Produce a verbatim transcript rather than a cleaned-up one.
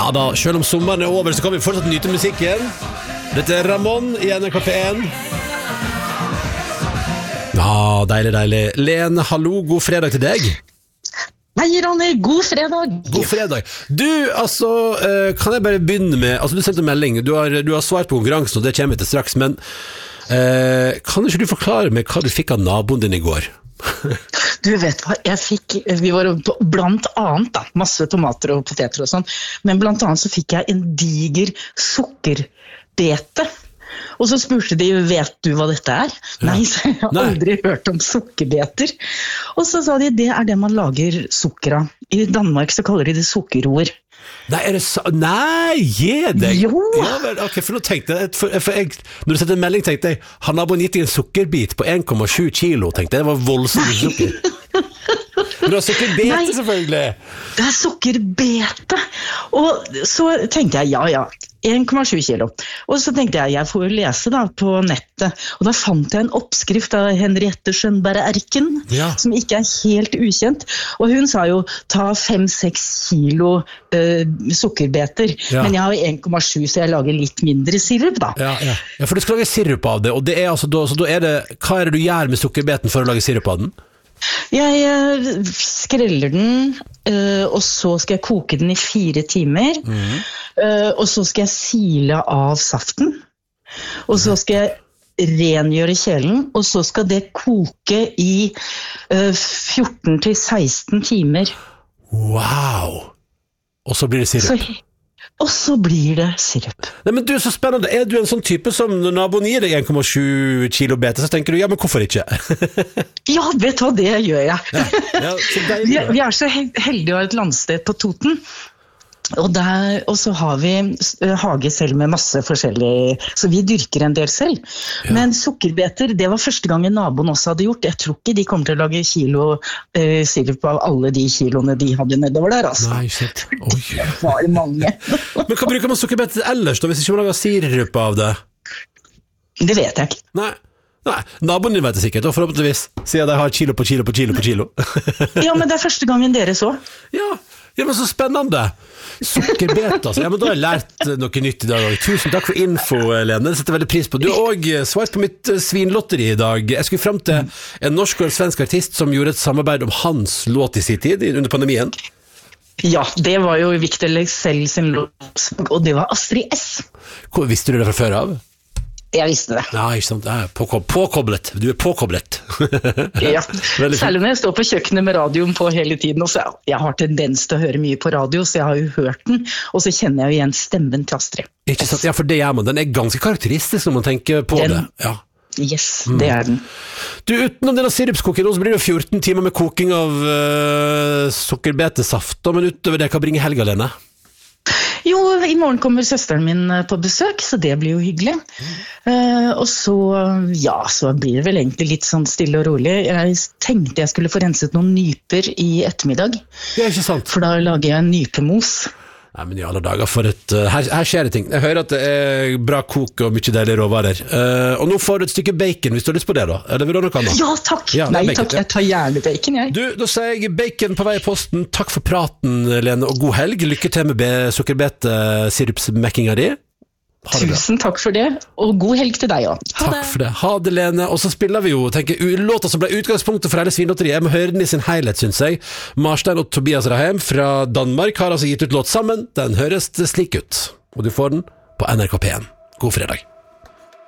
Ja da, selv om sommeren er over, så kan vi fortsatt nyte musikken. Dette er Ramon i N R K P en. Ja, deilig, deilig. Len, hallo, god fredag til deg. Hei, Ronny, god fredag. God fredag. Du, altså, kan jeg bare begynne med, altså du sendte en melding, du har, du har svart på konkurransen, og det kommer vi til straks, men eh, kan ikke du forklare meg hva du fikk av naboen din i går? Du vet hva, jeg fikk, vi var blant annet da, masse tomater og poteter og sånn, men blant annet så fikk jeg en diger sukkerbete. Og så spurte de, vet du hva dette er? Ja. Nei, så jeg har Nei. aldri hørt om sukkerbeter. Og så sa de, det er det man lager sukker av. I Danmark så kaller de det sukkerroer. Nei, er det så... Nei, gi deg! Jo! Ja, men, ok, for nå tenkte jeg, for, for jeg når du sette en melding tenkte jeg, han har gitt deg en sukkerbit på en komma sju kilo, tenkte jeg, det var voldsomt sukker. Men det er sukkerbete, Nei, selvfølgelig. Det er sukkerbete. Og så tenkte jeg, ja, ja, en komma sju kilo. Og så tenkte jeg, jeg får jo lese da på nettet. Og da fant jeg en oppskrift av Henriette Schønberg Erken, ja. Som ikke er helt ukjent. Og hun sa jo, ta fem seks kilo uh, sukkerbeter. Ja. Men jeg har en komma sju, så jeg lager litt mindre sirup da. Ja, ja. Ja, for du skal lage sirup av det. Og det er altså, da, så da er det, hva er det du gjør med sukkerbeten for å lage sirup av den? Jeg uh, skreller den, uh, og så skal jeg koke den i fire timer, mm. uh, og så skal jeg sile av saften, og så skal jeg rengjøre kjelen, og så skal det koke i uh, fjorten til seksten timer. Wow! Og så blir det sirup. Så, og så blir det sirup. Nei, men du, så spennende. Er du en sånn type som når naboen gir deg en komma sju kilo bete, så tenker du, ja, men hvorfor ikke? Ja, vet du hva, det gjør jeg. Ja, ja, så deilig, vi, er, vi er så heldige å ha et landsted på Toten. Og, der, og så har vi hage selv med masse forskjellig, så vi dyrker en del selv. Ja. Men sukkerbeter, det var første gangen naboen også hadde gjort. Jeg tror ikke de kommer til å lage kilo uh, sirup av alle de kiloene de hadde nedover der, altså. Nei, shit. Oi. Det var mange. Men hva bruker man sukkerbeter ellers da, hvis ikke man lager sirup av det? Det vet jeg ikke. Nei. Nei, naboen din vet det sikkert, og forhåpentligvis sier de har kilo på kilo på kilo på kilo. Ja, men det er første gangen dere så. Ja, ja, men så spennende. Sukkerbet, altså. Ja, men da har jeg lært noe nytt i dag. Tusen takk for info, Lene. Det setter veldig pris på. Du har også svart på mitt svinlotteri i dag. Jeg skulle frem til en norsk og en svensk artist som gjorde et samarbeid om hans låt i sin tid, under pandemien. Ja, det var jo Victor Leksell sin låt, og det var Astrid S. Hvor visste du det fra før av? Jeg visste det. Ja, ikke sant. Ja, påkob- påkoblet. Du er påkoblet. Ja, særlig når jeg står på kjøkkenet med radioen på hele tiden, og så jeg har tendens til å høre mye på radio, så jeg har jo hørt den, og så kjenner jeg jo igjen stemmen til Astrid. Ikke sant, ja, for det gjør man. Den er ganske karakteristisk når man tenker på den, det. Ja. Yes, det er den. Du, utenom denne sirupskoken, så blir det fjorten timer med koking av uh, sukkerbetesaft, men utover det, hva bringer helga, Lene? Jo, i morgen kommer søsteren min på besøk, så det blir jo hyggelig. Uh, og så, ja, så blir det vel egentlig litt sånn stille og rolig. Jeg tenkte jeg skulle få renset noen nyper i ettermiddag. Det er ikke sant. For da lager jeg en nypemos. Nei, men i alle dager for et... Uh, her, her skjer det ting. Jeg hører at det er bra kok og mye deilige råvarer. Uh, og nå får du et stykke bacon, hvis du har lyst på det da. Eller vil du ha noe annet? Ja, takk. Ja, Nei, bacon, takk. Jeg tar gjerne bacon, jeg. Du, da sier jeg bacon på vei i posten. Takk for praten, Lene, og god helg. Lykke til med sukkerbete-sirupsmekkinga di. Tusen takk for det, og god helg til deg også. Ha takk det. For det. Ha det, Lene. Og så spiller vi jo, tenker, låta som ble utgangspunktet for hele Svinlotteriet. Jeg må høre den i sin helhet, synes jeg. Marstein og Tobias Raheim fra Danmark har altså gitt ut låt sammen. Den høres slik ut. Og du får den på N R K P en. God fredag.